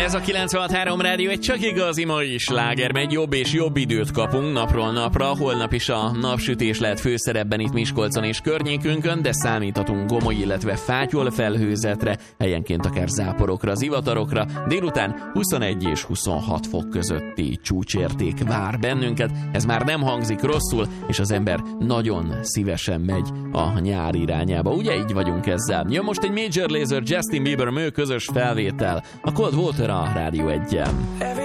Ez a 96.3 Rádió egy csak igazi mai sláger, megy, jobb és jobb időt kapunk napról napra. Holnap is a napsütés lehet főszerepben itt Miskolcon és környékünkön, de számíthatunk gomoly, illetve fátyol felhőzetre, helyenként akár záporokra, zivatarokra. Délután 21 és 26 fok közötti csúcsérték vár bennünket. Ez már nem hangzik rosszul, és az ember nagyon szívesen megy a nyár irányába. Ugye így vagyunk ezzel. Jön most egy Major Lazer Justin Bieber közös felvétel. A Cold Water a Rádió 1-en.